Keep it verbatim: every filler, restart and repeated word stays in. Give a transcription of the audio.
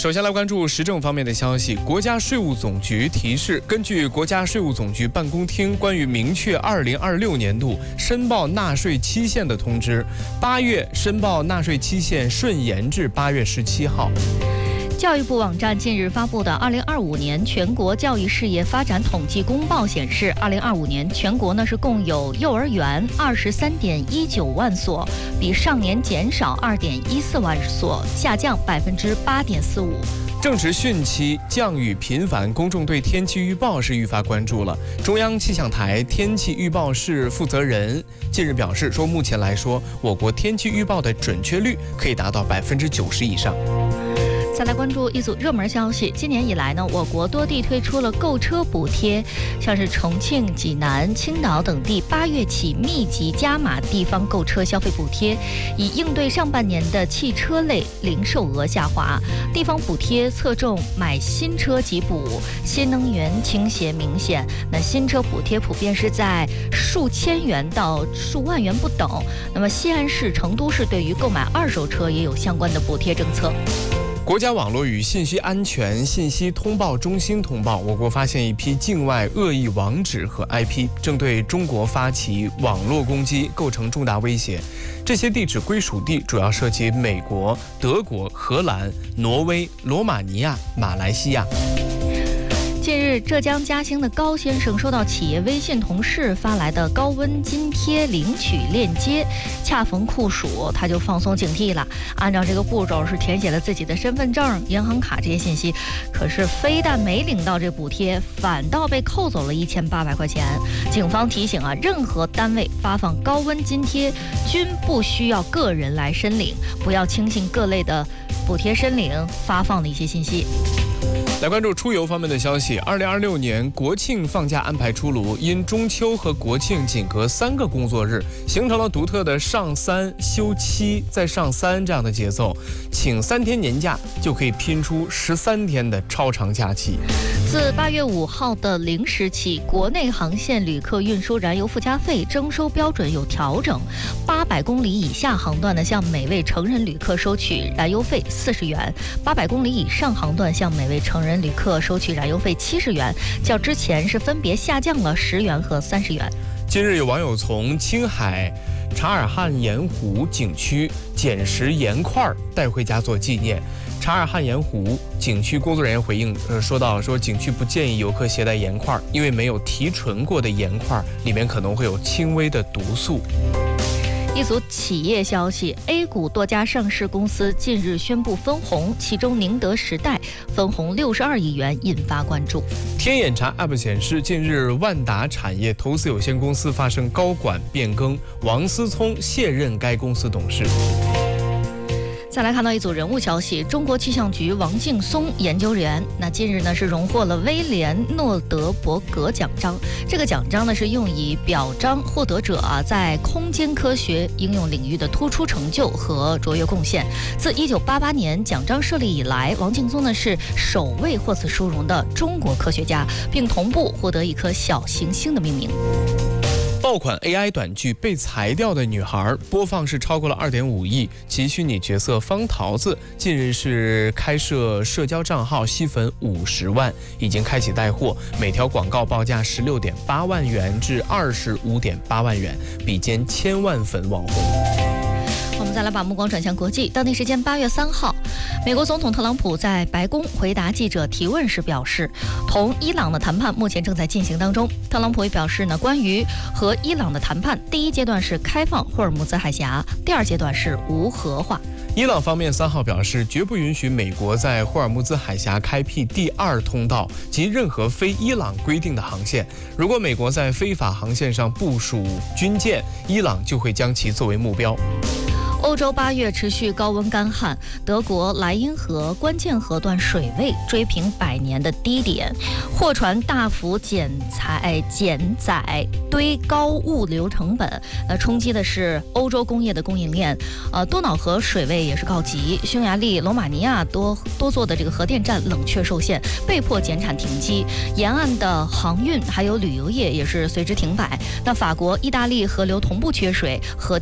首先来关注时政方面的消息。国家税务总局提示，根据国家税务总局办公厅关于明确二零二六年度申报纳税期限的通知，八月申报纳税期限顺延至八月十七号。 教育部网站近日发布的二零二五年全国教育事业发展统计公报显示，二零二五年全国呢是共有幼儿园二十三点一九万所，比上年减少二点一四万所，下降百分之八点四五。 正值汛期，降雨频繁，公众对天气预报是愈发关注了。中央气象台天气预报室负责人近日表示说，目前来说，我国天气预报的准确率可以达到百分之九十以上。 再来关注一组热门消息。今年以来呢，我国多地推出了购车补贴，像是重庆、济南、青岛等地八月起密集加码地方购车消费补贴，以应对上半年的汽车类零售额下滑。地方补贴侧重买新车即补，新能源倾斜明显。那新车补贴普遍是在数千元到数万元不等。那么西安市、成都市对于购买二手车也有相关的补贴政策。 国家网络与信息安全信息通报中心通报，我国发现一批境外恶意网址和 I P 正对中国发起网络攻击，构成重大威胁。这些地址归属地主要涉及美国、德国、荷兰、挪威、罗马尼亚、马来西亚。 近日，浙江嘉兴的高先生收到企业微信同事发来的高温津贴领取链接，恰逢酷暑，他就放松警惕了。按照这个步骤是填写了自己的身份证、银行卡这些信息，可是非但没领到这补贴，反倒被扣走了一千八百块钱。警方提醒啊，任何单位发放高温津贴均不需要个人来申领，不要轻信各类的补贴申领发放的一些信息。 来关注出游方面的消息。二零二六年国庆放假安排出炉，因中秋和国庆仅隔三个工作日，形成了独特的上三休七再上三这样的节奏，请三天年假就可以拼出十三天的超长假期。 自八月五号的零时起，国内航线旅客运输燃油附加费征收标准有调整，八百公里以下航段呢，向每位成人旅客收取燃油费四十元；八百公里以上航段向每位成人旅客收取燃油费七十元，较之前是分别下降了十元和三十元。 近日有网友从青海察尔汗盐湖景区捡拾盐块带回家做纪念。察尔汗盐湖景区工作人员回应，呃，说到说景区不建议游客携带盐块，因为没有提纯过的盐块里面可能会有轻微的毒素。 一组企业消息 ，A 股多家上市公司近日宣布分红，其中宁德时代分红六十二亿元，引发关注。 天眼查 App 显示，近日万达产业投资有限公司发生高管变更，王思聪卸任该公司董事。 再来看到一组人物消息，中国气象局王劲松研究员，那近日呢是荣获了威廉诺德伯格奖章。这个奖章呢是用以表彰获得者啊在空间科学应用领域的突出成就和卓越贡献。自一九八八年奖章设立以来，王劲松呢是首位获此殊荣的中国科学家，并同步获得一颗小行星的命名。 爆款 A I 短剧《被裁掉的女孩》播放是超过了二点五亿，其虚拟角色方桃子近日是开设社交账号吸粉五十万，已经开启带货，每条广告报价十六点八万元至二十五点八万元，比肩千万粉网红。 我们再来把目光转向国际。当地时间八月三号，美国总统特朗普在白宫回答记者提问时表示，同伊朗的谈判目前正在进行当中。特朗普也表示呢，关于和伊朗的谈判，第一阶段是开放霍尔木兹海峡，第二阶段是无核化。 伊朗方面三号表示，绝不允许美国在霍尔木兹海峡开辟第二通道及任何非伊朗规定的航线。如果美国在非法航线上部署军舰，伊朗就会将其作为目标。 欧洲八月持续高温干旱，德国莱茵河关键河段水位追平百年的低点，货船大幅减裁减载堆高物流成本，那冲击的是欧洲工业的供应链。呃，多瑙河水位也是告急，匈牙利、罗马尼亚多多座的这个核电站冷却受限，被迫减产停机，沿岸的航运还有旅游业也是随之停摆。那法国、意大利河流同步缺水，核